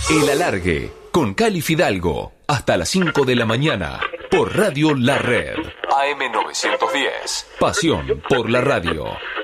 El Alargue, con Cali Fidalgo, hasta las 5 de la mañana, por Radio La Red. AM 910, pasión por la radio.